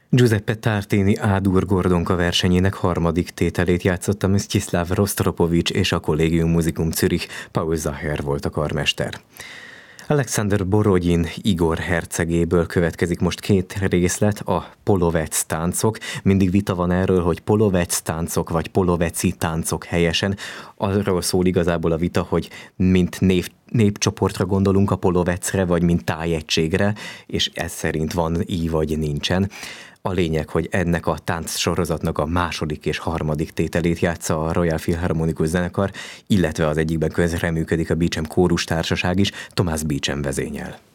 Giuseppe Tartini A-dur Gordonka versenyének harmadik tételét játszotta Msztyiszláv Rostropovics és a Collegium Musicum Zürich, Paul Zacher volt a karmester. Alexander Borodin Igor hercegéből következik most két részlet, a polovec táncok. Mindig vita van erről, hogy polovec táncok vagy poloveci táncok helyesen. Arról szól igazából a vita, hogy mint népcsoportra gondolunk a polovecre, vagy mint tájegységre, és ez szerint van így vagy nincsen. A lényeg, hogy ennek a táncsorozatnak a második és harmadik tételét játsza a Royal Philharmonikus Zenekar, illetve az egyikben közreműködik a Beecham Kórustársaság is, Thomas Beecham vezényel.